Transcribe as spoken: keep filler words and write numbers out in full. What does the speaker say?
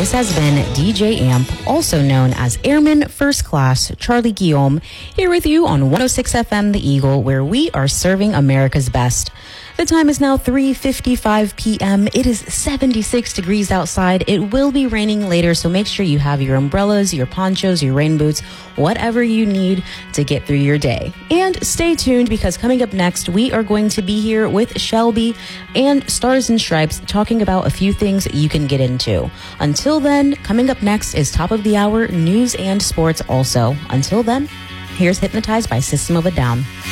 This has been D J Amp, also known as Airman First Class, Charlie Guillaume, here with you on one oh six F M The Eagle, where we are serving America's best. The time is now three fifty-five p.m. It is seventy-six degrees outside. It will be raining later, so make sure you have your umbrellas, your ponchos, your rain boots, whatever you need to get through your day. And stay tuned, because coming up next, we are going to be here with Shelby and Stars and Stripes talking about a few things you can get into. Until then, coming up next is top of the hour news and sports also. Until then, here's Hypnotized by System of a Down.